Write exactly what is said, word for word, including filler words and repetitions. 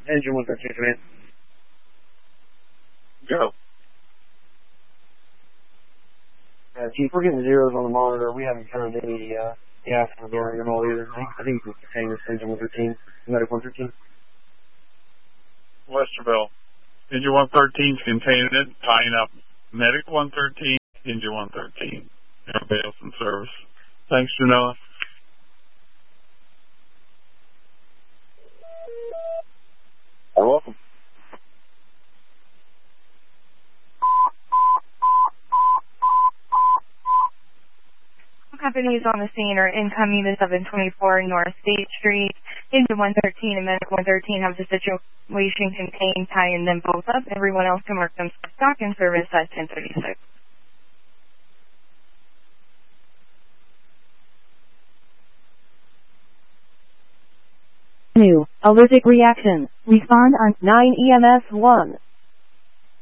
Engine one thirteen, command. Go. Uh, Chief, we're getting zeros on the monitor. We haven't found any uh, gas in the bearing at all either. I think, I think you can contain this engine one thirteen, medic one thirteen. Westerville. Engine one thirteen is containing it, tying up medic one thirteen, engine one thirteen. Everybody else in service. Thanks, Janela. You're welcome. Companies on the scene are incoming to seven twenty-four North State Street. Engine one thirteen and Medic one thirteen have the situation contained, tying them both up. Everyone else can mark them stock in service at ten thirty-six. New allergic reaction. Respond on nine E M S one.